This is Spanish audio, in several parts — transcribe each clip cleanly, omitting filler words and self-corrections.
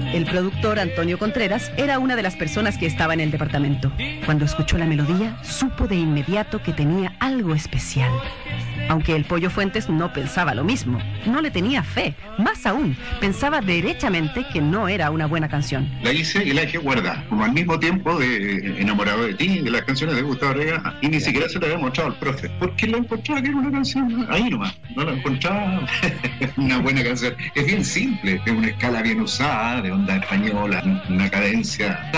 El productor Antonio Contreras era una de las personas que estaba en el departamento. Cuando escuchó la melodía, supo de inmediato que tenía algo especial. Aunque el Pollo Fuentes no pensaba lo mismo, no le tenía fe. Más aún, pensaba derechamente que no era una buena canción. La hice y la dejé guardada, como al mismo tiempo de Enamorado de ti, de las canciones de Gustavo Orellana. Y ni siquiera se la había mostrado al profe, porque la encontraba que era una canción ahí nomás. No la encontraba una buena canción. Es bien simple, es una escala bien usada, de onda española, una cadencia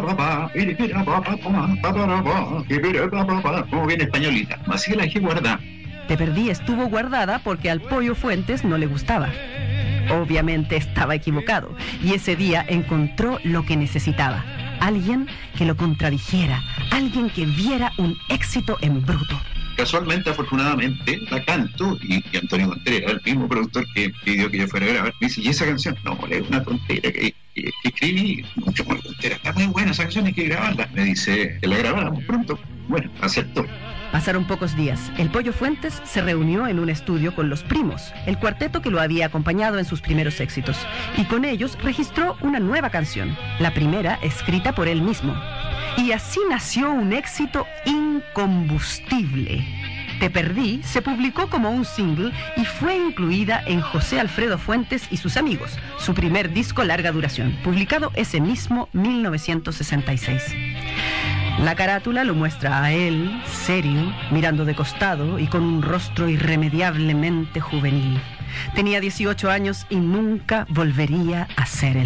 como bien españolita. Así que la dejé guardada. Te perdí estuvo guardada porque al Pollo Fuentes no le gustaba. Obviamente estaba equivocado y ese día encontró lo que necesitaba. Alguien que lo contradijera, alguien que viera un éxito en bruto. Casualmente, afortunadamente, la canto y Antonio Contreras, el mismo productor que pidió que yo fuera a grabar, me dice, ¿y esa canción? No, es una tontera que escribí, mucho muy tontera, está muy buena esa canción, hay que grabarla. Me dice que la grabáramos pronto. Bueno, aceptó. Pasaron pocos días. El Pollo Fuentes se reunió en un estudio con Los Primos, el cuarteto que lo había acompañado en sus primeros éxitos, y con ellos registró una nueva canción, la primera escrita por él mismo. Y así nació un éxito incombustible. Te perdí se publicó como un single y fue incluida en José Alfredo Fuentes y sus amigos, su primer disco larga duración, publicado ese mismo 1966. La carátula lo muestra a él, serio, mirando de costado y con un rostro irremediablemente juvenil. Tenía 18 años y nunca volvería a ser él.